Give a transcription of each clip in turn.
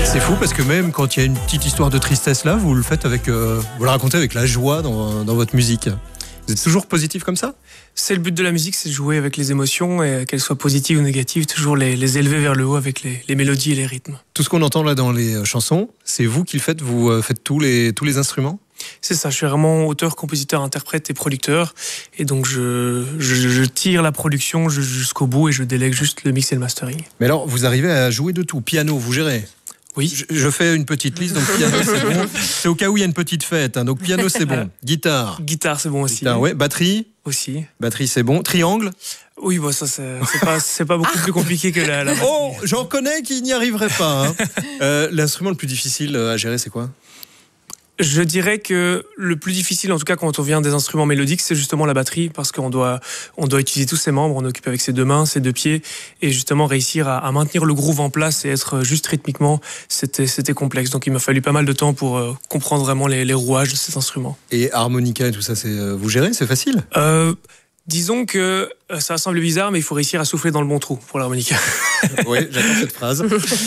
C'est fou parce que même quand il y a une petite histoire de tristesse là, vous le faites avec, vous la racontez avec la joie dans votre musique. Vous êtes toujours positif comme ça ? C'est le but de la musique, c'est de jouer avec les émotions et qu'elles soient positives ou négatives, toujours les élever vers le haut avec les mélodies et les rythmes. Tout ce qu'on entend là dans les chansons, c'est vous qui le faites, vous faites tous les instruments ? C'est ça, je suis vraiment auteur, compositeur, interprète et producteur. Et donc je tire la production jusqu'au bout et je délègue juste le mix et le mastering. Mais alors, vous arrivez à jouer de tout. Piano, vous gérez ? Oui. Je fais une petite liste, donc piano c'est bon. C'est au cas où il y a une petite fête, hein, donc piano c'est bon. Guitare. Guitare c'est bon aussi. Guitare, ouais. Batterie. Aussi. Batterie c'est bon. Triangle. Oui, bon, ça c'est pas beaucoup plus compliqué que la batterie. Oh, j'en connais qui n'y arriveraient pas. Hein. L'instrument le plus difficile à gérer, c'est quoi ? Je dirais que le plus difficile, en tout cas quand on vient des instruments mélodiques, c'est justement la batterie, parce qu'on doit utiliser tous ses membres, on occupe avec ses deux mains, ses deux pieds, et justement réussir à maintenir le groove en place et être juste rythmiquement, c'était complexe. Donc il m'a fallu pas mal de temps pour comprendre vraiment les rouages de cet instrument. Et harmonica et tout ça, vous gérez, c'est facile ? Disons que ça semble bizarre, mais il faut réussir à souffler dans le bon trou pour l'harmonica. Oui, j'attends cette phrase.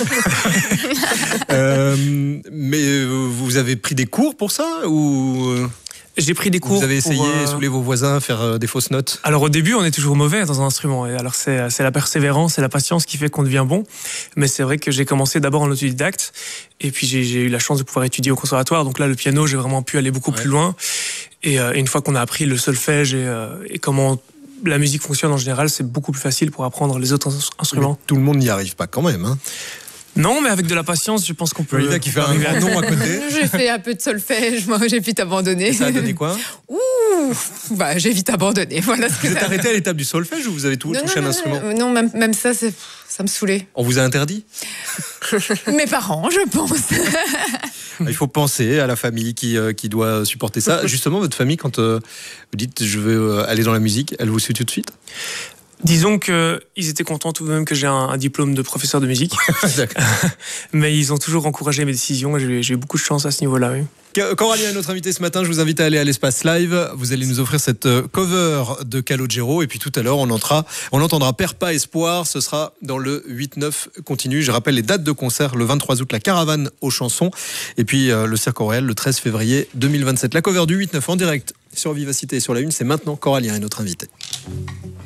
Mais vous avez pris des cours pour ça ou J'ai pris des cours. Vous avez essayé, saouler vos voisins, faire des fausses notes ? Alors au début, on est toujours mauvais dans un instrument. Et alors c'est la persévérance et la patience qui fait qu'on devient bon. Mais c'est vrai que j'ai commencé d'abord en autodidacte. Et puis j'ai eu la chance de pouvoir étudier au conservatoire. Donc là, le piano, j'ai vraiment pu aller beaucoup plus loin. Et une fois qu'on a appris le solfège et comment la musique fonctionne en général, c'est beaucoup plus facile pour apprendre les autres instruments. Mais tout le monde n'y arrive pas quand même, hein. Non, mais avec de la patience, je pense qu'on peut. Olivia qui fait un grand nom à côté. J'ai fait un peu de solfège, moi j'ai vite abandonné. Et ça a donné quoi ? J'ai vite abandonné. Voilà ce que vous êtes arrêté à l'étape du solfège ou vous avez touché un instrument ? Non, même ça, ça me saoulait. On vous a interdit ? Mes parents, je pense. Il faut penser à la famille qui doit supporter ça. Justement, votre famille, quand vous dites je veux aller dans la musique, elle vous suit tout de suite ? Disons qu'ils étaient contents tout de même que j'ai un diplôme de professeur de musique. Mais ils ont toujours encouragé mes décisions et j'ai eu beaucoup de chance à ce niveau-là. Oui. Coralie est notre invitée ce matin. Je vous invite à aller à l'Espace Live. Vous allez nous offrir cette cover de Calogero. Et puis tout à l'heure, on entendra Perds pas espoir. Ce sera dans le 8-9 continu. Je rappelle les dates de concert. Le 23 août, la Caravane aux chansons. Et puis le Cirque Royal, le 13 février 2027. La cover du 8-9 en direct sur Vivacité et sur la Une. C'est maintenant. Coralie est notre invitée.